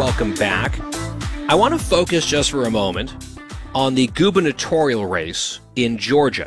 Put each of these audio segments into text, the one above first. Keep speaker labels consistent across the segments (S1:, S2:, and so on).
S1: welcome back. I want to focus just for a moment on the gubernatorial race in Georgia.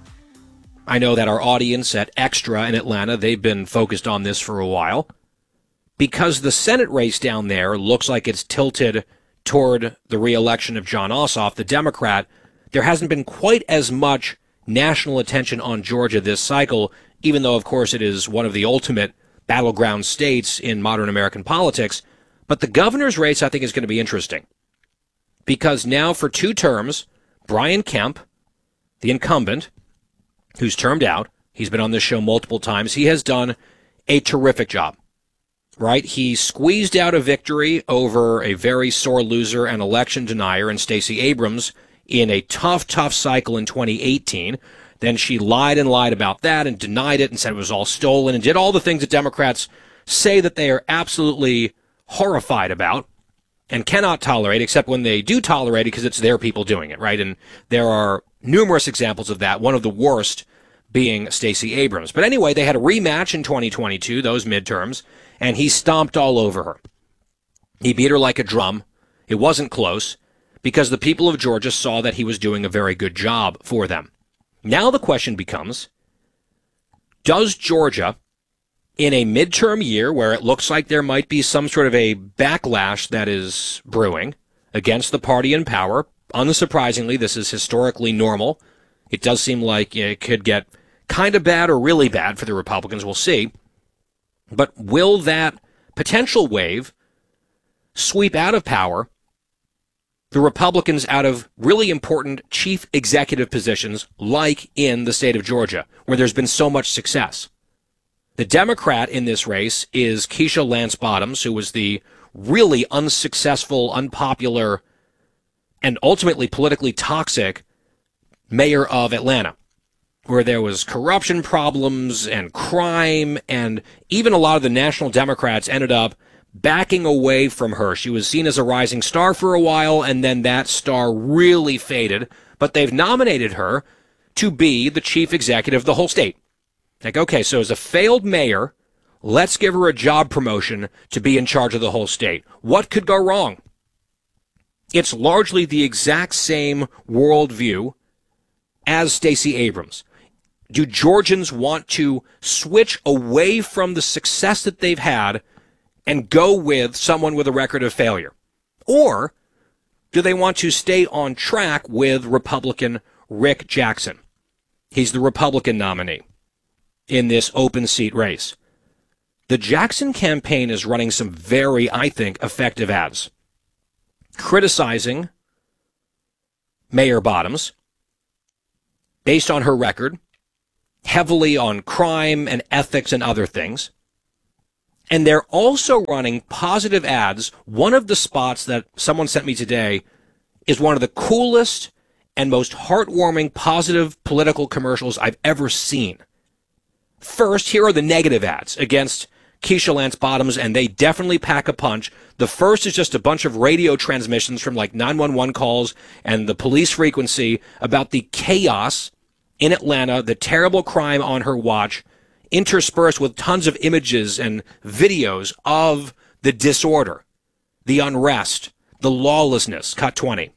S1: I know that our audience at Extra in Atlanta, they've been focused on this for a while because the Senate race down there looks like it's tilted toward the re-election of Jon Ossoff, the Democrat. There hasn't been quite as much national attention on Georgia this cycle, even though, of course, it is one of the ultimate battleground states in modern American politics. But the governor's race, I think, is going to be interesting because now for 2 terms, Brian Kemp, the incumbent, who's termed out, he's been on this show multiple times, he has done a terrific job, right? He squeezed out a victory over a very sore loser and election denier in Stacey Abrams in a tough cycle in 2018. Then she lied about that and denied it and said it was all stolen and did all the things that Democrats say that they are absolutely horrified about and cannot tolerate, except when they do tolerate it because it's their people doing it, right? And there are numerous examples of that, one of the worst being Stacey Abrams. But anyway, they had a rematch in 2022, those midterms, and he stomped all over her. He beat her like a drum. It wasn't close because the people of Georgia saw that he was doing a very good job for them. Now the question becomes, does Georgia, in a midterm year where it looks like there might be some sort of a backlash that is brewing against the party in power, unsurprisingly, this is historically normal. It does seem like it could get kind of bad or really bad for the Republicans. We'll see. But will that potential wave sweep out of power the Republicans out of really important chief executive positions like in the state of Georgia, where there's been so much success? The Democrat in this race is Keisha Lance Bottoms, who was the really unsuccessful, unpopular, and ultimately politically toxic mayor of Atlanta, where there was corruption problems and crime, and even a lot of the national Democrats ended up backing away from her. She was seen as a rising star for a while, and then that star really faded, but they've nominated her to be the chief executive of the whole state. Like, okay, so as a failed mayor, let's give her a job promotion to be in charge of the whole state. What could go wrong? It's largely the exact same worldview as Stacey Abrams. Do Georgians want to switch away from the success that they've had and go with someone with a record of failure? Or do they want to stay on track with Republican Rick Jackson? He's the Republican nominee in this open seat race. The Jackson campaign is running some very, I think, effective ads, criticizing Mayor Bottoms based on her record, heavily on crime and ethics and other things. And they're also running positive ads. One of the spots that someone sent me today is one of the coolest and most heartwarming positive political commercials I've ever seen. First, here are the negative ads against Keisha Lance Bottoms, and they definitely pack a punch. The first is just a bunch of radio transmissions from like 911 calls and the police frequency about the chaos in Atlanta, the terrible crime on her watch, interspersed with tons of images and videos of the disorder, the unrest, the lawlessness. Cut 20.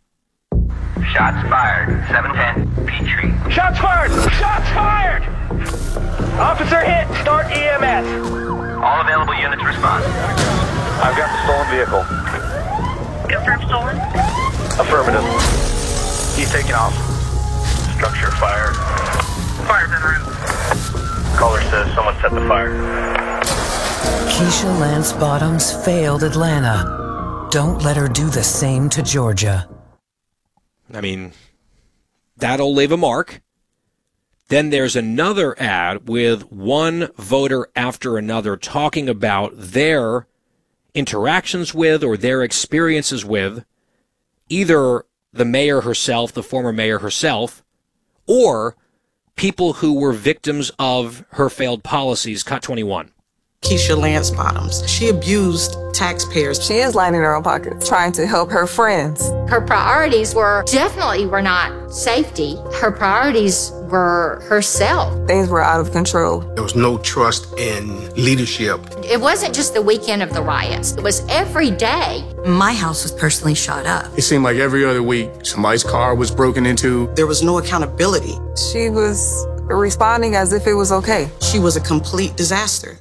S2: Shots fired. 710 Peachtree.
S3: Shots fired! Shots fired! Officer hit. Start EMS.
S2: All available units respond.
S3: I've got the stolen vehicle.
S4: Confirm stolen.
S3: Affirmative. He's taking off.
S2: Structure fired.
S4: Fire's en route.
S2: Caller says someone set the fire.
S5: Keisha Lance Bottoms failed Atlanta. Don't let her do the same to Georgia.
S1: I mean, that'll leave a mark. Then there's another ad with one voter after another talking about their interactions with or their experiences with either the mayor herself, the former mayor herself, or people who were victims of her failed policies. Cut 21.
S6: Keisha Lance Bottoms. She abused taxpayers.
S7: She is lining her own pockets, trying to help her friends.
S8: Her priorities were not safety. Her priorities were herself.
S7: Things were out of control.
S9: There was no trust in leadership.
S8: It wasn't just the weekend of the riots. It was every day.
S10: My house was personally shot up.
S9: It seemed like every other week, somebody's car was broken into.
S6: There was no accountability.
S7: She was responding as if it was okay.
S6: She was a complete disaster.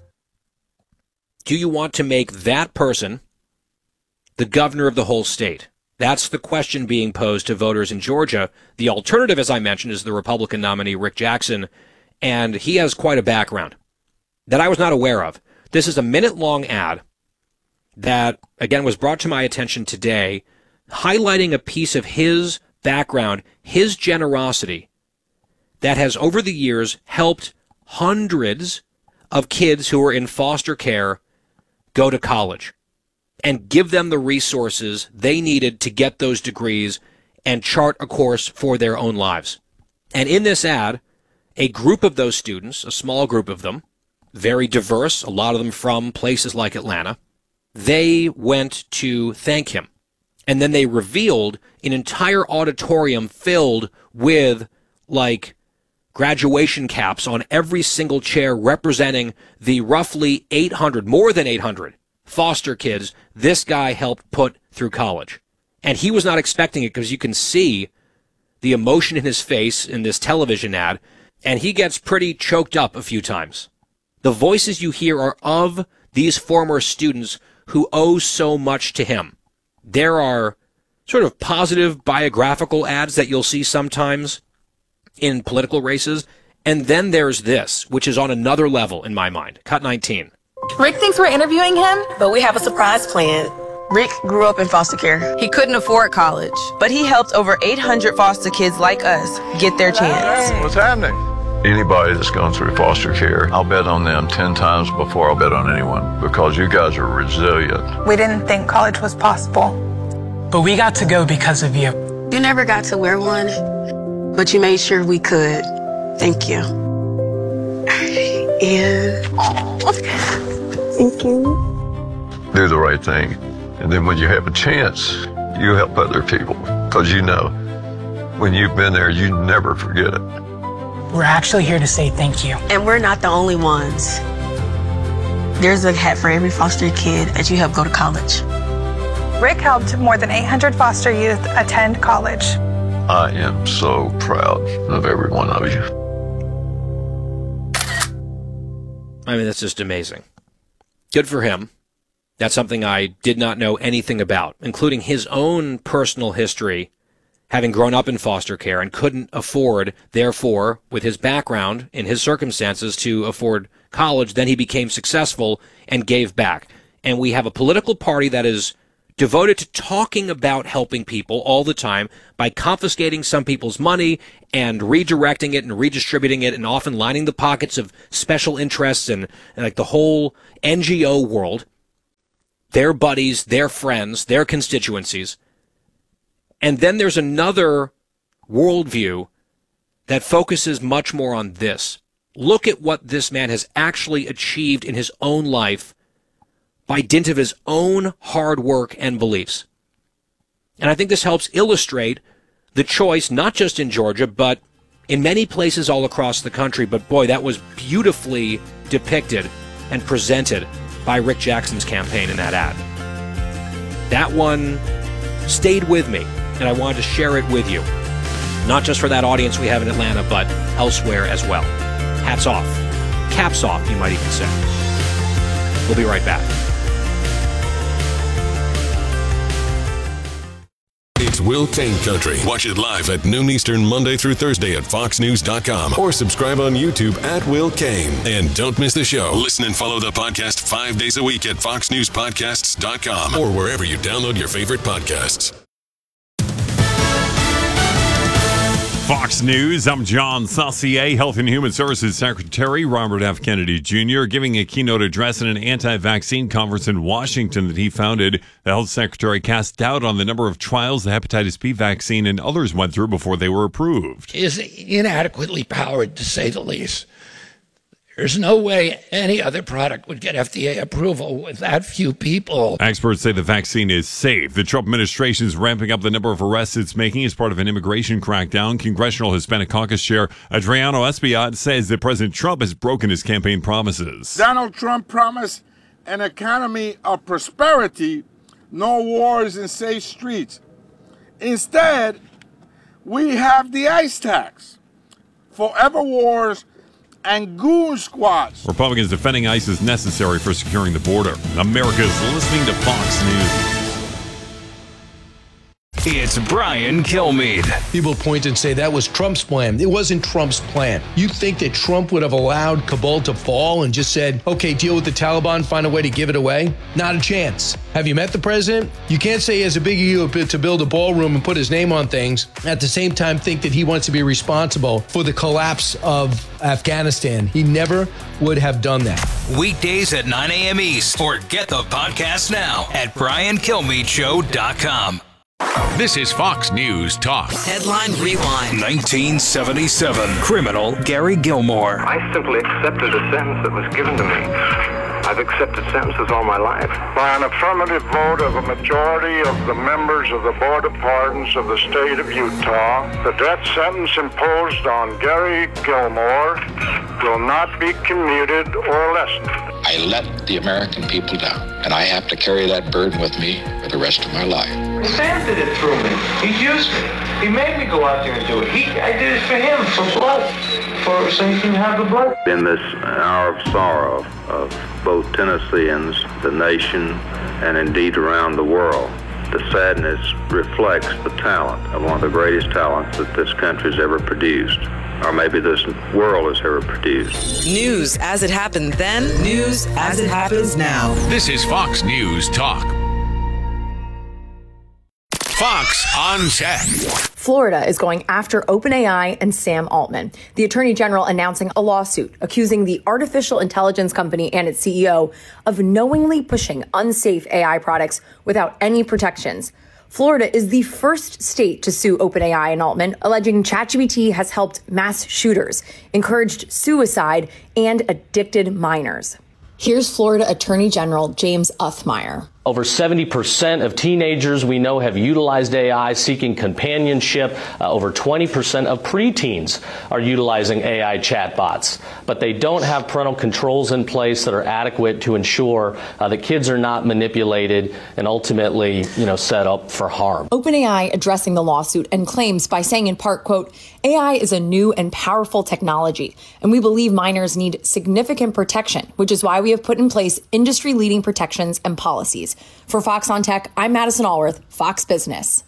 S1: Do you want to make that person the governor of the whole state? That's the question being posed to voters in Georgia. The alternative, as I mentioned, is the Republican nominee, Rick Jackson, and he has quite a background that I was not aware of. This is a minute-long ad that, again, was brought to my attention today, highlighting a piece of his background, his generosity, that has, over the years, helped hundreds of kids who are in foster care go to college and give them the resources they needed to get those degrees and chart a course for their own lives. And in this ad, a group of those students, a small group of them, very diverse, a lot of them from places like Atlanta, they went to thank him. And then they revealed an entire auditorium filled with, like, graduation caps on every single chair representing the roughly 800, more than 800 foster kids this guy helped put through college. And he was not expecting it, because you can see the emotion in his face in this television ad, and he gets pretty choked up a few times. The voices you hear are of these former students who owe so much to him. There are sort of positive biographical ads that you'll see sometimes in political races, and then there's this, which is on another level in my mind. Cut 19.
S11: Rick thinks we're interviewing him,
S12: but we have a surprise plan. Rick grew up in foster care.
S11: He couldn't afford college,
S12: but he helped over 800 foster kids like us get their chance.
S13: What's happening? Anybody that's gone through foster care, I'll bet on them 10 times before I'll bet on anyone, because you guys are resilient.
S14: We didn't think college was possible,
S15: but we got to go because of you.
S16: You never got to wear one, but you made sure we could. Thank you. And thank you.
S13: Do the right thing. And then when you have a chance, you help other people. Because you know, when you've been there, you never forget it.
S15: We're actually here to say thank you.
S16: And we're not the only ones. There's a hat for every foster kid that you help go to college.
S14: Rick helped more than 800 foster youth attend college.
S13: I am so proud of every one of you.
S1: I mean, that's just amazing. Good for him. That's something I did not know anything about, including his own personal history, having grown up in foster care and couldn't afford, therefore, with his background, in his circumstances, to afford college. Then he became successful and gave back. And we have a political party that is devoted to talking about helping people all the time by confiscating some people's money and redirecting it and redistributing it, and often lining the pockets of special interests and like the whole NGO world, their buddies, their friends, their constituencies. And then there's another worldview that focuses much more on this. Look at what this man has actually achieved in his own life by dint of his own hard work and beliefs. And I think this helps illustrate the choice, not just in Georgia, but in many places all across the country. But boy, that was beautifully depicted and presented by Rick Jackson's campaign in that ad. That one stayed with me, and I wanted to share it with you. Not just for that audience we have in Atlanta, but elsewhere as well. Hats off. Caps off, you might even say. We'll be right back.
S17: It's Will Kane Country. Watch it live at noon Eastern Monday through Thursday at foxnews.com or subscribe on YouTube at Will Kane. And don't miss the show. Listen and follow the podcast 5 days a week at foxnewspodcasts.com or wherever you download your favorite podcasts.
S18: Fox News, I'm John Saucier. Health and Human Services Secretary Robert F. Kennedy Jr. giving a keynote address at an anti-vaccine conference in Washington that he founded. The health secretary cast doubt on the number of trials the hepatitis B vaccine and others went through before they were approved.
S19: Is inadequately powered, to say the least. There's no way any other product would get FDA approval with that few people.
S18: Experts say the vaccine is safe. The Trump administration is ramping up the number of arrests it's making as part of an immigration crackdown. Congressional Hispanic Caucus Chair Adriano Espaillat says that President Trump has broken his campaign promises.
S20: Donald Trump promised an economy of prosperity, no wars and safe streets. Instead, we have the ICE tax, forever wars, and goon squads.
S18: Republicans defending ICE is necessary for securing the border. America's listening to Fox News.
S21: It's Brian Kilmeade.
S22: People point and say that was Trump's plan. It wasn't Trump's plan. You think that Trump would have allowed Kabul to fall and just said, okay, deal with the Taliban, find a way to give it away? Not a chance. Have you met the president? You can't say he has a big ego to build a ballroom and put his name on things. At the same time, think that he wants to be responsible for the collapse of Afghanistan. He never would have done that.
S21: Weekdays at 9 a.m. East, or get the podcast now at BrianKilmeadeShow.com.
S23: This is Fox News Talk.
S21: Headline Rewind. 1977. Criminal Gary Gilmore.
S24: I simply accepted a sentence that was given to me. I've accepted sentences all my life.
S25: By an affirmative vote of a majority of the members of the Board of Pardons of the state of Utah, the death sentence imposed on Gary Gilmore will not be commuted or lessened.
S26: I let the American people down, and I have to carry that burden with me for the rest of my life.
S3: Sam did it through me. He used me. He made me go out there and do it. I did it for him, for blood, so he can have the blood.
S27: In this hour of sorrow of both Tennesseans, the nation, and indeed around the world, the sadness reflects the talent of one of the greatest talents that this country's ever produced, or maybe this world has ever produced.
S28: News as it happened then, news as it happens now.
S23: This is Fox News Talk. Fox on Tech.
S29: Florida is going after OpenAI and Sam Altman. The Attorney General announcing a lawsuit accusing the artificial intelligence company and its CEO of knowingly pushing unsafe AI products without any protections. Florida is the first state to sue OpenAI and Altman, alleging ChatGPT has helped mass shooters, encouraged suicide, and addicted minors. Here's Florida Attorney General James Uthmire.
S30: Over 70% of teenagers we know have utilized AI seeking companionship. Over 20% of preteens are utilizing AI chatbots, but they don't have parental controls in place that are adequate to ensure that kids are not manipulated and ultimately, set up for harm.
S29: OpenAI addressing the lawsuit and claims by saying in part, quote, AI is a new and powerful technology, and we believe minors need significant protection, which is why we have put in place industry-leading protections and policies. For Fox on Tech, I'm Madison Allworth, Fox Business.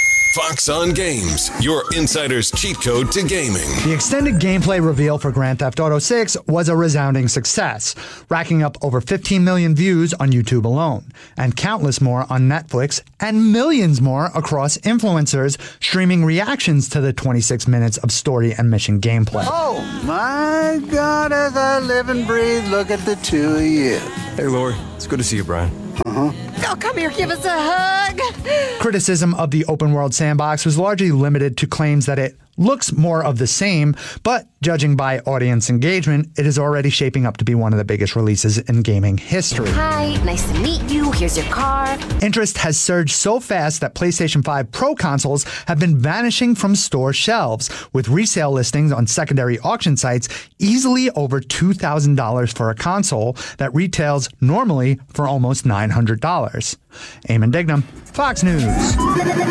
S17: Fox on Games, your insider's cheat code to gaming.
S31: The extended gameplay reveal for Grand Theft Auto 6 was a resounding success, racking up over 15 million views on YouTube alone, and countless more on Netflix, and millions more across influencers streaming reactions to the 26 minutes of story and mission gameplay.
S32: Oh my God, as I live and breathe, look at the two of you.
S33: Hey Lori, it's good to see you, Brian.
S32: Oh,
S34: come here, give us a hug.
S31: Criticism of the open world sandbox was largely limited to claims that it looks more of the same, but judging by audience engagement, it is already shaping up to be one of the biggest releases in gaming history.
S34: Hi, nice to meet you. Here's your car.
S31: Interest has surged so fast that PlayStation 5 Pro consoles have been vanishing from store shelves, with resale listings on secondary auction sites easily over $2,000 for a console that retails normally for almost $900. Eamon Dignam, Fox News.